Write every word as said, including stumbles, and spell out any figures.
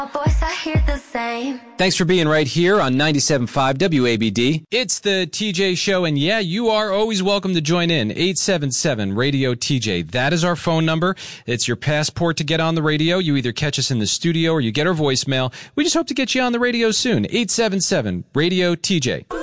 Boys, I hear the same. Thanks for being right here on ninety-seven point five W A B D. It's the T J Show, and yeah, you are always welcome to join in. eight seven seven radio T J. That is our phone number. It's your passport to get on the radio. You either catch us in the studio or you get our voicemail. We just hope to get you on the radio soon. eight seven seven radio T J.